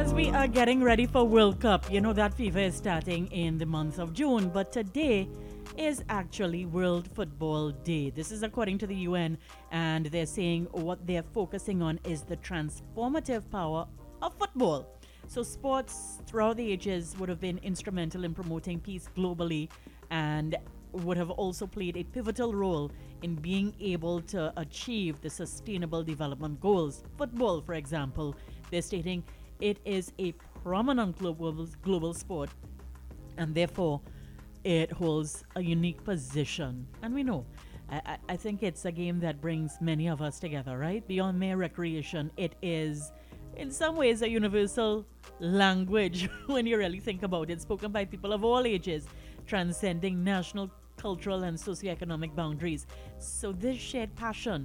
As we are getting ready for World Cup, you know that FIFA is starting in the month of June, but today is actually World Football Day. This is according to the UN, and they're saying what they're focusing on is the transformative power of football. So, sports throughout the ages would have been instrumental in promoting peace globally and would have also played a pivotal role in being able to achieve the sustainable development goals. Football, for example, they're stating it is a prominent global sport, and therefore it holds a unique position. And we know, I think it's a game that brings many of us together, right? Beyond mere recreation, it is in some ways a universal language when you really think about it, spoken by people of all ages, transcending national, cultural, and socioeconomic boundaries. So this shared passion,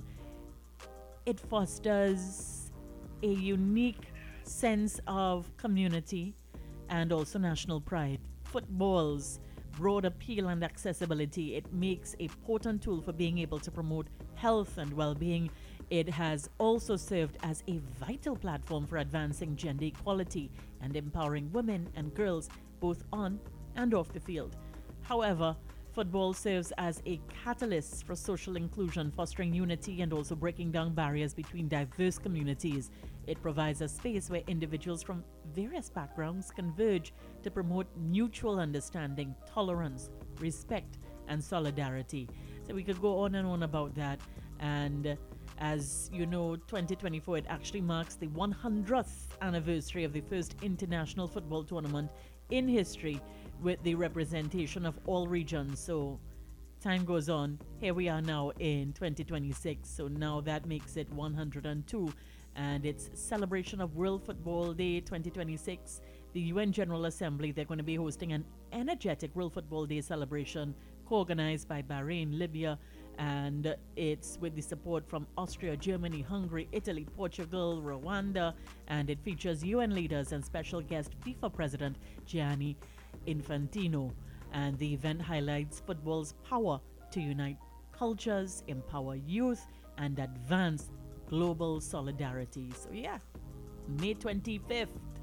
it fosters a unique sense of community and also national pride. Football's broad appeal and accessibility, it makes a potent tool for being able to promote health and well-being. It has also served as a vital platform for advancing gender equality and empowering women and girls both on and off the field. However, football serves as a catalyst for social inclusion, fostering unity and also breaking down barriers between diverse communities. It provides a space where individuals from various backgrounds converge to promote mutual understanding, tolerance, respect, and solidarity. So we could go on and on about that. And as you know, 2024, it actually marks the 100th anniversary of the first international football tournament in history with the representation of all regions. So time goes on. Here we are now in 2026. So now that makes it 102. And it's celebration of World Football Day 2026. The UN General Assembly, they're going to be hosting an energetic World Football Day celebration co-organized by Bahrain, Libya, and it's with the support from Austria, Germany, Hungary, Italy, Portugal, Rwanda, and it features UN leaders and special guest FIFA President Gianni Infantino. And the event highlights football's power to unite cultures, empower youth, and advance global solidarity. So yeah, May 25th,